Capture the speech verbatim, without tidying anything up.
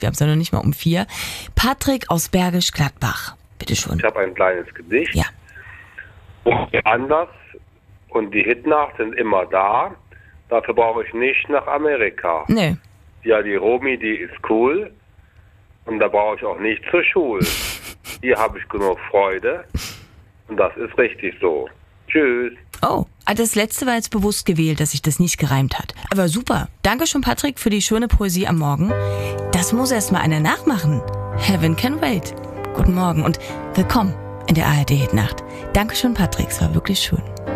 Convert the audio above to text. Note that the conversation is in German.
Wir haben es ja noch nicht mal um vier. Patrick aus Bergisch Gladbach. Bitte schon. Ich habe ein kleines Gedicht. Ja. Und anders und die Hitnacht sind immer da. Dafür brauche ich nicht nach Amerika. Nee. Ja, die Romy, die ist cool. Und da brauche ich auch nicht zur Schule. Hier habe ich genug Freude. Und das ist richtig so. Tschüss. Oh, das letzte war jetzt bewusst gewählt, dass sich das nicht gereimt hat. Aber super. Dankeschön, Patrick, für die schöne Poesie am Morgen. Das muss erst mal einer nachmachen. Heaven can wait. Guten Morgen und willkommen in der A R D-Hitnacht. Dankeschön, Patrick, es war wirklich schön.